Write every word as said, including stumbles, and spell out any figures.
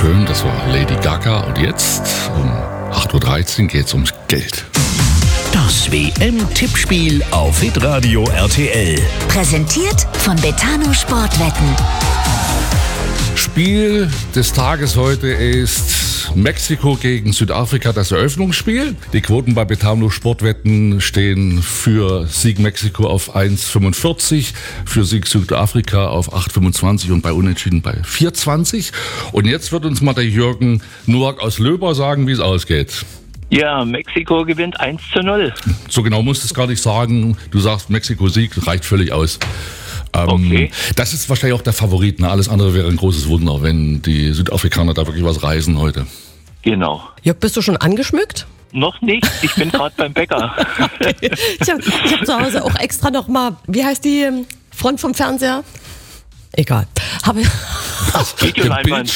schön, das war Lady Gaga. Und jetzt um acht Uhr dreizehn geht es ums Geld. Das W M-Tippspiel auf Hitradio R T L. Präsentiert von Betano Sportwetten. Spiel des Tages heute ist Mexiko gegen Südafrika, das Eröffnungsspiel. Die Quoten bei Betano Sportwetten stehen für Sieg Mexiko auf eins Komma fünfundvierzig, für Sieg Südafrika auf acht Komma fünfundzwanzig und bei Unentschieden bei vier Komma zwanzig. Und jetzt wird uns mal der Jürgen Nowak aus Löber sagen, wie es ausgeht. Ja, Mexiko gewinnt eins zu null. So genau musst du es gar nicht sagen. Du sagst Mexiko-Sieg, reicht völlig aus. Ähm, Okay. Das ist wahrscheinlich auch der Favorit. Ne? Alles andere wäre ein großes Wunder, wenn die Südafrikaner da wirklich was reißen heute. Genau. Jörg, bist du schon angeschmückt? Noch nicht, ich bin gerade beim Bäcker. Ich habe ich hab zu Hause auch extra noch mal, wie heißt die ähm, Front vom Fernseher? Egal. Habe Videoleinwand.